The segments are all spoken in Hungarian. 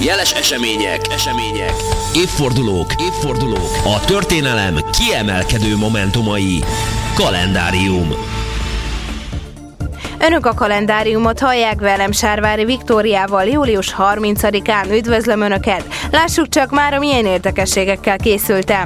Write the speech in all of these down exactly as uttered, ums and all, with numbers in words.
Jeles események, események, évfordulók, évfordulók, a történelem kiemelkedő momentumai. Kalendárium. Önök a kalendáriumot hallják, velem Sárvári Viktóriával július harmincadikán. Üdvözlöm Önöket! Lássuk csak már, milyen érdekességekkel készültem.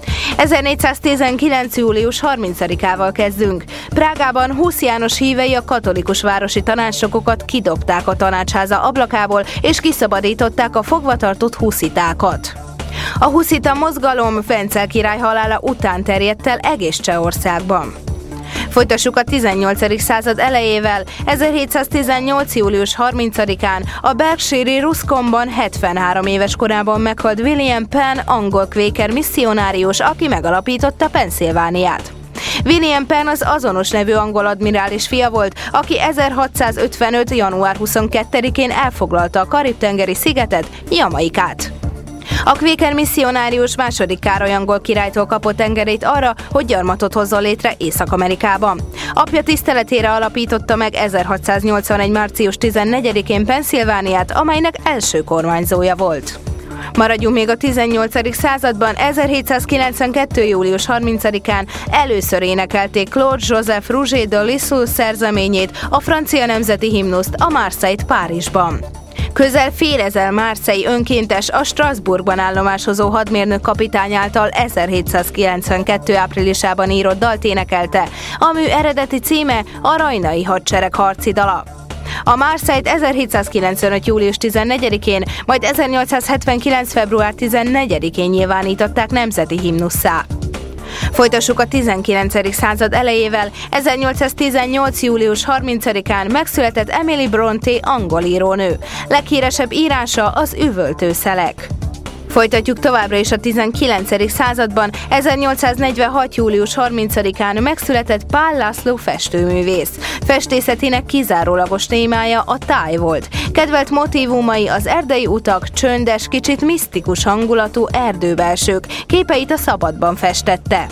ezernégyszáztizenkilenc. július harmincadikával kezdünk. Prágában Husz János hívei a katolikus városi tanácsokokat kidobták a tanácsháza ablakából, és kiszabadították a fogvatartott huszitákat. A huszita mozgalom Vencel király halála után terjedt el egész Csehországban. Folytassuk a tizennyolcadik század elejével. ezerhétszáztizennyolc. július harmincadikán a Berkshire-i Ruscombe-ban hetvenhárom éves korában meghalt William Penn, angol kvéker misszionárius, aki megalapította Pennsylvániát. William Penn az azonos nevű angol admirális fia volt, aki ezerhatszázötvenöt. január huszonkettedikén elfoglalta a Karib-tengeri szigetet, Jamaikát. A kvéker misszionárius második Károly angol királytól kapott engedélyt arra, hogy gyarmatot hozzon létre Észak-Amerikában. Apja tiszteletére alapította meg ezerhatszáznyolcvanegy. március tizennegyedikén Pennsylvániát, amelynek első kormányzója volt. Maradjunk még a tizennyolcadik században. ezerhétszázkilencvenkettő. július harmincadikán először énekelték Claude Joseph Rouget de Lisle szerzeményét, a francia nemzeti himnuszt, a Marseille-t Párizsban. Közel fél ezer marseille önkéntes a Strasbourgban állomásozó hadmérnök kapitány által ezerhétszázkilencvenkettő. áprilisában írott dalt énekelte. A mű eredeti címe a Rajnai Hadsereg harci dala. A Marseille-t ezerhétszázkilencvenöt. július tizennegyedikén, majd ezernyolcszázhetvenkilenc. február tizennegyedikén nyilvánították nemzeti himnusszá. Folytassuk a tizenkilencedik század elejével. ezernyolcszáztizennyolc. július harmincadikán megszületett Emily Brontë, angol írónő. Leghíresebb írása az Üvöltő szelek. Folytatjuk továbbra is a tizenkilencedik században. ezernyolcszáznegyvenhat. július harmincadikán megszületett Pál László festőművész. Festészetének kizárólagos témája a táj volt. Kedvelt motívumai az erdei utak, csöndes, kicsit misztikus hangulatú erdőbelsők. Képeit a szabadban festette.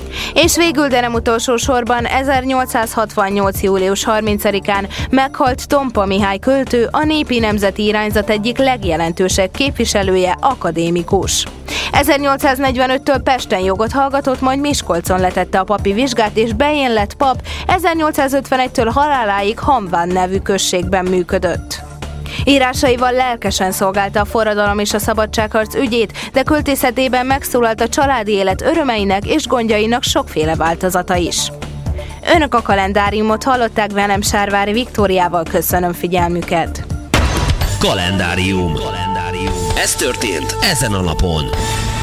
És végül, de nem utolsó sorban, ezernyolcszázhatvannyolc. július harmincadikán meghalt Tompa Mihály költő, a népi nemzeti irányzat egyik legjelentősebb képviselője, akadémikus. ezernyolcszáznegyvenöttől Pesten jogot hallgatott, majd Miskolcon letette a papi vizsgát, és Bején lett pap. ezernyolcszázötvenegytől haláláig Hamván nevű községben működött. Írásaival lelkesen szolgálta a forradalom és a szabadságharc ügyét, de költészetében megszólalt a családi élet örömeinek és gondjainak sokféle változata is. Önök a kalendáriumot hallották, velem Sárvári Viktóriával. Köszönöm figyelmüket! Kalendárium. Kalendárium. Ez történt ezen a napon.